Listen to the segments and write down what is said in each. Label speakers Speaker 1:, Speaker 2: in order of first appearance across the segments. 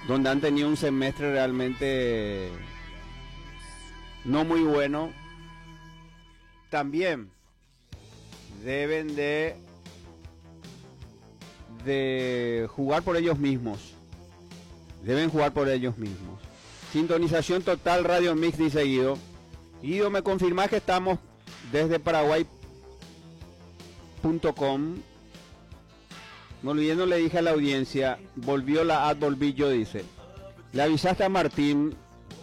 Speaker 1: donde han tenido un semestre realmente no muy bueno, también deben de jugar por ellos mismos. Deben jugar por ellos mismos. Sintonización total, Radio Mix, dice Guido. Guido, ¿me confirmás que estamos desde Paraguay.com? No olvidando, le dije a la audiencia, volvió la ad, volví yo, dice. Le avisaste a Martín,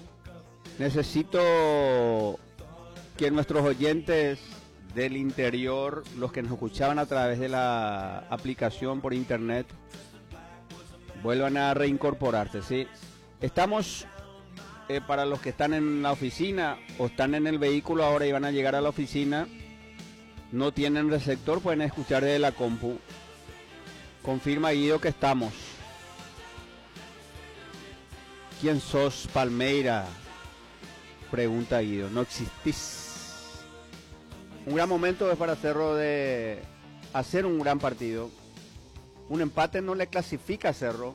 Speaker 1: necesito que nuestros oyentes del interior, los que nos escuchaban a través de la aplicación por internet, vuelvan a reincorporarse, ¿sí? Estamos, para los que están en la oficina o están en el vehículo ahora y van a llegar a la oficina, no tienen receptor, pueden escuchar desde la compu. Confirma Guido que estamos. ¿Quién sos, Palmeira? Pregunta Guido. No existís. Un gran momento es para Cerro de hacer un gran partido. Un empate no le clasifica a Cerro,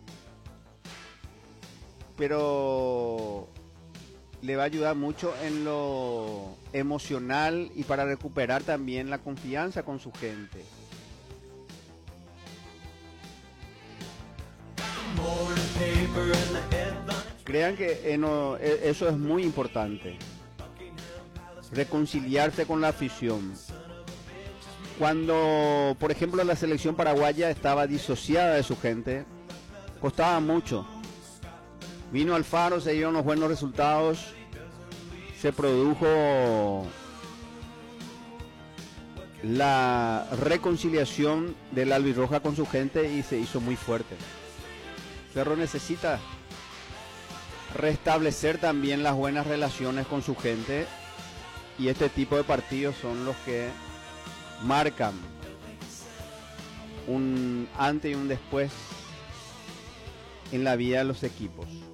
Speaker 1: pero le va a ayudar mucho en lo emocional y para recuperar también la confianza con su gente. Crean que eso es muy importante. Reconciliarse con la afición. Cuando, por ejemplo, la selección paraguaya estaba disociada de su gente, costaba mucho. Vino Alfaro, se dieron los buenos resultados, se produjo la reconciliación del albirroja con su gente y se hizo muy fuerte. Cerro necesita restablecer también las buenas relaciones con su gente, y este tipo de partidos son los que marcan un antes y un después en la vida de los equipos.